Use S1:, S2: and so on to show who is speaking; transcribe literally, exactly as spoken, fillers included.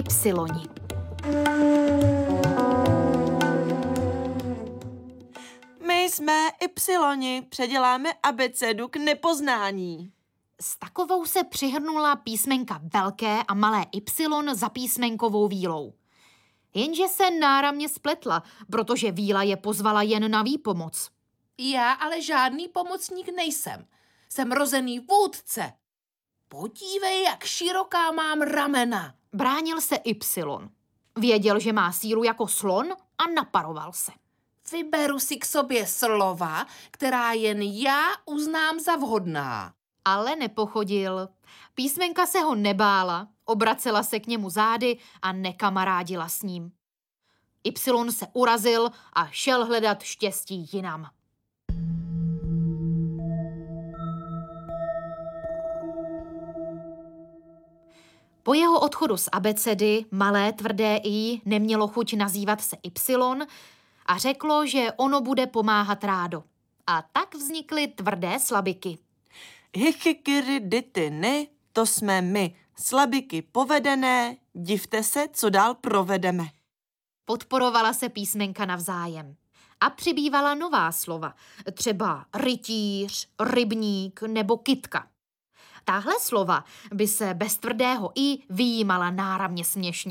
S1: Ypsiloni.
S2: My jsme Ypsiloni, předěláme abecedu k nepoznání.
S1: S takovou se přihrnula písmenka velké a malé Y za písmenkovou vílou. Jenže se náramně spletla, protože víla je pozvala jen na výpomoc.
S3: Já ale žádný pomocník nejsem. Jsem rozený vůdce. Podívej, jak široká mám ramena.
S1: Bránil se Y. Věděl, že má sílu jako slon a naparoval se.
S3: Vyberu si k sobě slova, která jen já uznám za vhodná.
S1: Ale nepochodil. Písmenka se ho nebála, obracela se k němu zády a nekamarádila s ním. Y se urazil a šel hledat štěstí jinam. Po jeho odchodu z abecedy malé tvrdé I nemělo chuť nazývat se Y a řeklo, že ono bude pomáhat rádo. A tak vznikly tvrdé slabiky.
S2: Hichikiriditiny, to jsme my, slabiky povedené, divte se, co dál provedeme.
S1: Podporovala se písmenka navzájem. A přibývala nová slova, třeba rytíř, rybník nebo kytka. Táhle slova by se bez tvrdého I vyjímala náramně směšně.